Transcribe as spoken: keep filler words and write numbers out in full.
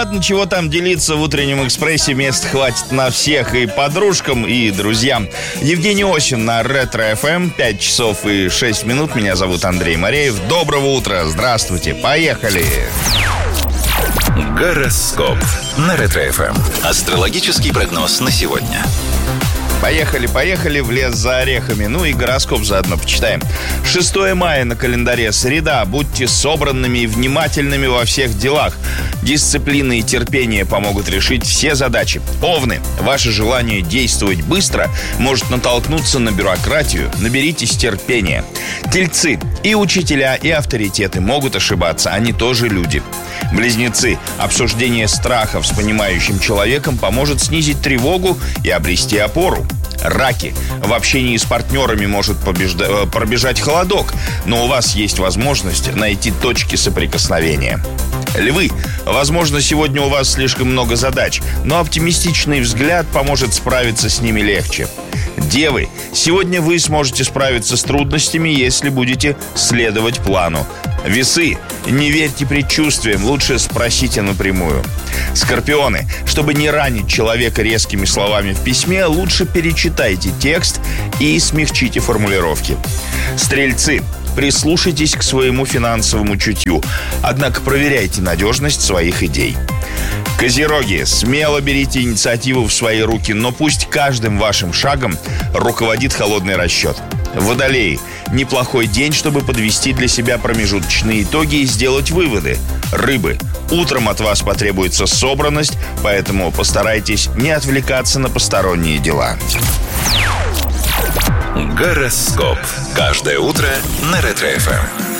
ладно, чего там делиться в утреннем экспрессе, мест хватит на всех, и подружкам, и друзьям. Евгений Осин на Ретро-эф эм, пять часов и шесть минут. Меня зовут Андрей Мореев. Доброго утра, здравствуйте, поехали! Гороскоп на Ретро-эф эм. Астрологический прогноз на сегодня. Поехали, поехали в лес за орехами. Ну и гороскоп заодно почитаем. шестое мая на календаре, среда. Будьте собранными и внимательными во всех делах. Дисциплина и терпение помогут решить все задачи. Овны, ваше желание действовать быстро может натолкнуться на бюрократию. Наберитесь терпения. Тельцы, и учителя, и авторитеты могут ошибаться. Они тоже люди. Близнецы, обсуждение страхов с понимающим человеком поможет снизить тревогу и обрести опору. Раки, в общении с партнерами может побежда... пробежать холодок, но у вас есть возможность найти точки соприкосновения. Львы, возможно, сегодня у вас слишком много задач, но оптимистичный взгляд поможет справиться с ними легче. Девы, сегодня вы сможете справиться с трудностями, если будете следовать плану. Весы, не верьте предчувствиям, лучше спросите напрямую. Скорпионы, чтобы не ранить человека резкими словами в письме, лучше перечитайте текст и смягчите формулировки. Стрельцы, прислушайтесь к своему финансовому чутью, однако проверяйте надежность своих идей. Козероги, смело берите инициативу в свои руки, но пусть каждым вашим шагом руководит холодный расчет. Водолеи, неплохой день, чтобы подвести для себя промежуточные итоги и сделать выводы. Рыбы, утром от вас потребуется собранность, поэтому постарайтесь не отвлекаться на посторонние дела. Гороскоп. Каждое утро на Ретро-эф эм.